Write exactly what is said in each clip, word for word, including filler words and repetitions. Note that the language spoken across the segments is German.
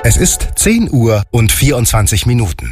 Es ist zehn Uhr und vierundzwanzig Minuten.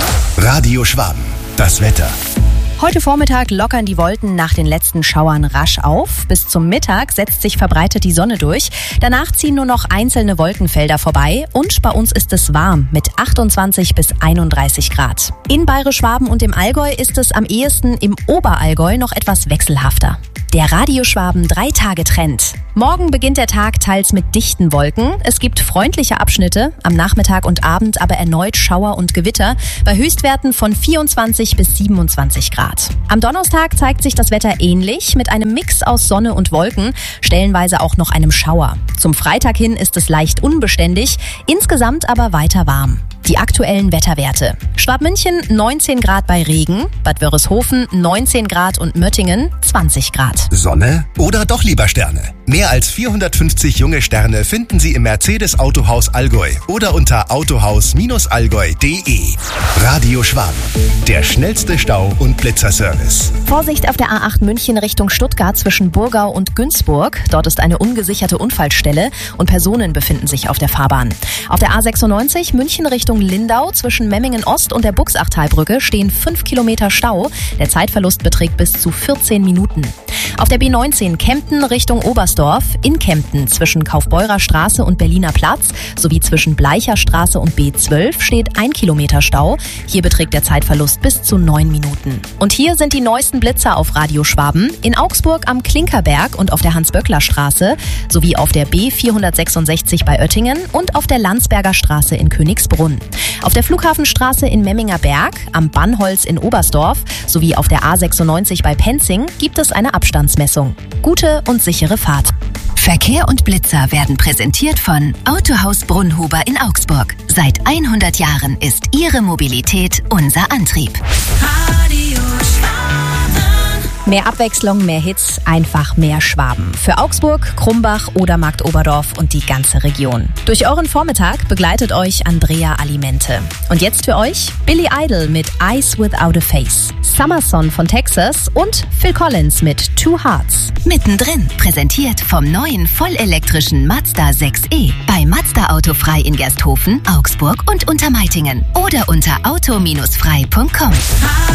Radio Schwaben, das Wetter. Heute Vormittag lockern die Wolken nach den letzten Schauern rasch auf. Bis zum Mittag setzt sich verbreitet die Sonne durch. Danach ziehen nur noch einzelne Wolkenfelder vorbei. Und bei uns ist es warm mit achtundzwanzig bis einunddreißig Grad. In Bayerisch-Schwaben und im Allgäu ist es am ehesten im Oberallgäu noch etwas wechselhafter. Der Radio Schwaben Drei-Tage-Trend. Morgen beginnt der Tag teils mit dichten Wolken. Es gibt freundliche Abschnitte, am Nachmittag und Abend aber erneut Schauer und Gewitter bei Höchstwerten von vierundzwanzig bis siebenundzwanzig Grad. Am Donnerstag zeigt sich das Wetter ähnlich mit einem Mix aus Sonne und Wolken, stellenweise auch noch einem Schauer. Zum Freitag hin ist es leicht unbeständig, insgesamt aber weiter warm. Die aktuellen Wetterwerte. Schwabmünchen neunzehn Grad bei Regen, Bad Wörishofen neunzehn Grad und Möttingen zwanzig Grad. Sonne oder doch lieber Sterne? Mehr als vierhundertfünfzig junge Sterne finden Sie im Mercedes Autohaus Allgäu oder unter autohaus allgäu punkt de. Radio Schwaben, der schnellste Stau- und Blitzerservice. Vorsicht auf der A acht München Richtung Stuttgart zwischen Burgau und Günzburg. Dort ist eine ungesicherte Unfallstelle und Personen befinden sich auf der Fahrbahn. Auf der A sechsundneunzig München Richtung Lindau zwischen Memmingen Ost und der Buchsachtalbrücke stehen fünf Kilometer Stau. Der Zeitverlust beträgt bis zu vierzehn Minuten. Auf der B neunzehn Kempten Richtung Oberstdorf, in Kempten zwischen Kaufbeurer Straße und Berliner Platz sowie zwischen Bleicher Straße und B zwölf steht ein Kilometer Stau. Hier beträgt der Zeitverlust bis zu neun Minuten. Und hier sind die neuesten Blitzer auf Radio Schwaben. In Augsburg am Klinkerberg und auf der Hans-Böckler-Straße sowie auf der B vierhundertsechsundsechzig bei Oettingen und auf der Landsberger Straße in Königsbrunn. Auf der Flughafenstraße in Memminger Berg, am Bannholz in Oberstdorf sowie auf der A sechsundneunzig bei Penzing gibt es eine Abstandsmessung. Gute und sichere Fahrt. Verkehr und Blitzer werden präsentiert von Autohaus Brunnhuber in Augsburg. Seit hundert Jahren ist Ihre Mobilität unser Antrieb. Radio Schwaben. Mehr Abwechslung, mehr Hits, einfach mehr Schwaben. Für Augsburg, Krumbach oder Marktoberdorf und die ganze Region. Durch euren Vormittag begleitet euch Andrea Alimente. Und jetzt für euch Billy Idol mit Eyes Without a Face, Summerson von Texas und Phil Collins mit Two Hearts. Mittendrin, präsentiert vom neuen vollelektrischen Mazda sechs e. Bei Mazda Autofrei in Gersthofen, Augsburg und Untermeitingen. Oder unter auto Bindestrich frei Punkt com.